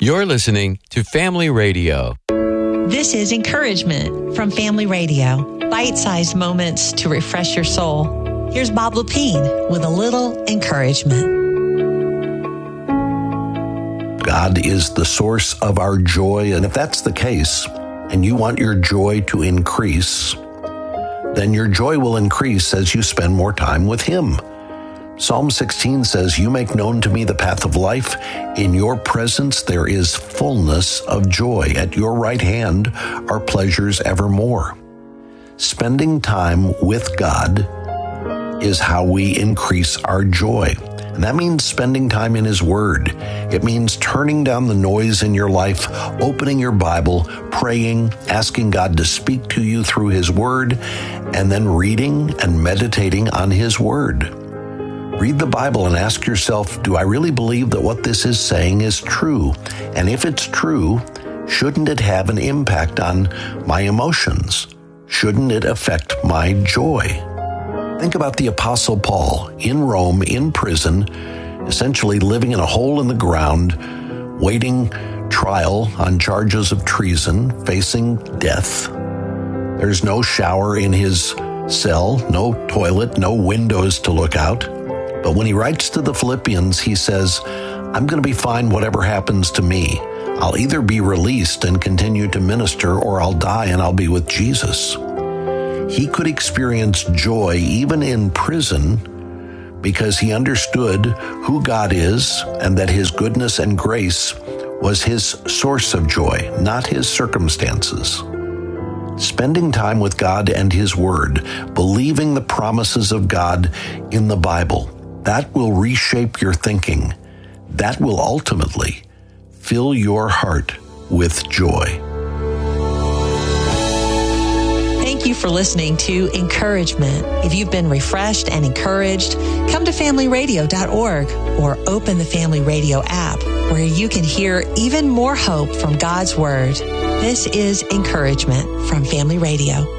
You're listening to Family Radio. This is Encouragement from Family Radio. Bite-sized moments to refresh your soul. Here's Bob Lepine with a little encouragement. God is the source of our joy, and if that's the case, and you want your joy to increase, then your joy will increase as you spend more time with Him. Psalm 16 says, "You make known to me the path of life. In your presence there is fullness of joy. At your right hand are pleasures evermore." Spending time with God is how we increase our joy. And that means spending time in His Word. It means turning down the noise in your life, opening your Bible, praying, asking God to speak to you through His Word, and then reading and meditating on His Word. Read the Bible and ask yourself, do I really believe that what this is saying is true? And if it's true, shouldn't it have an impact on my emotions? Shouldn't it affect my joy? Think about the Apostle Paul in Rome, in prison, essentially living in a hole in the ground, waiting trial on charges of treason, facing death. There's no shower in his cell, no toilet, no windows to look out. But when he writes to the Philippians, he says, I'm going to be fine whatever happens to me. I'll either be released and continue to minister, or I'll die and I'll be with Jesus. He could experience joy even in prison because he understood who God is and that His goodness and grace was His source of joy, not his circumstances. Spending time with God and His Word, believing the promises of God in the Bible, that will reshape your thinking. That will ultimately fill your heart with joy. Thank you for listening to Encouragement. If you've been refreshed and encouraged, come to familyradio.org or open the Family Radio app where you can hear even more hope from God's Word. This is Encouragement from Family Radio.